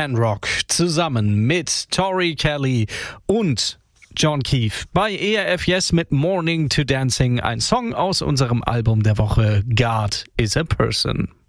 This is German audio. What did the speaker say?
Rock zusammen mit Tori Kelly und John Keefe bei ERF Yes mit Morning to Dancing, ein Song aus unserem Album der Woche God is a Person.